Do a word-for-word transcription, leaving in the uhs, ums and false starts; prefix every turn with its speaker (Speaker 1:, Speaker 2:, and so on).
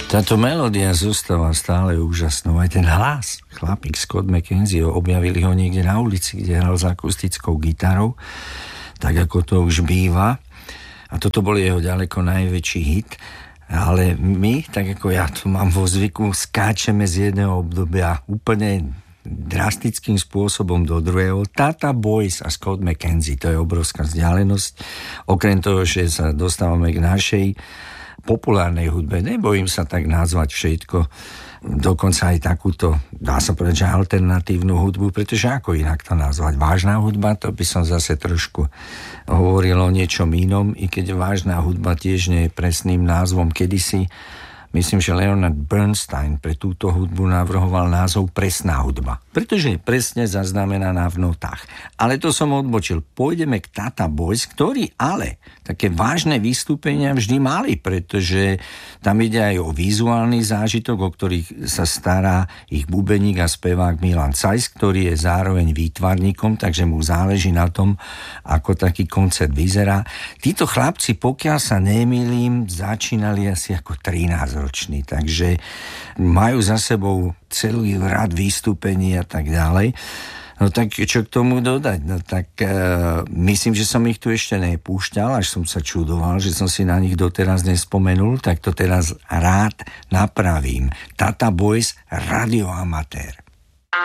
Speaker 1: Táto melódia zostáva stále úžasnou. Aj ten hlas, chlapík Scott McKenzie, objavili ho niekde na ulici, kde hral s akustickou gitarou, tak ako to už býva. A toto bol jeho ďaleko najväčší hit. Ale my, tak ako ja to mám vo zvyku, skáčeme z jedného obdobia úplne drastickým spôsobom do druhého. Tata Boys a Scott McKenzie, to je obrovská vzdialenosť. Okrem toho, že sa dostávame k našej populárnej hudbe, nebojím sa tak nazvať všetko, dokonca aj takúto, dá sa povedať, že alternatívnu hudbu, pretože ako inak to nazvať? Vážna hudba, to by som zase trošku hovoril o niečom inom, i keď vážna hudba tiež nie je presným názvom. Kedysi, myslím, že Leonard Bernstein pre túto hudbu navrhoval názov presná hudba, pretože je presne zaznamenaná v notách. Ale to som odbočil. Pôjdeme k Tata Boys, ktorí ale také vážne vystúpenia vždy mali, pretože tam ide aj o vizuálny zážitok, o ktorých sa stará ich bubeník a spevák Milan Cajs, ktorý je zároveň výtvarníkom, takže mu záleží na tom, ako taký koncert vyzerá. Títo chlapci, pokiaľ sa nemýlim, začínali asi ako trinásťroční, takže majú za sebou celý rad vystúpení a tak ďalej. No tak čo k tomu dodať? No tak e, myslím, že som ich tu ešte nepúšťal, až som sa čudoval, že som si na nich doteraz nespomenul, tak to teraz rád napravím. Tata Boys, radioamatér.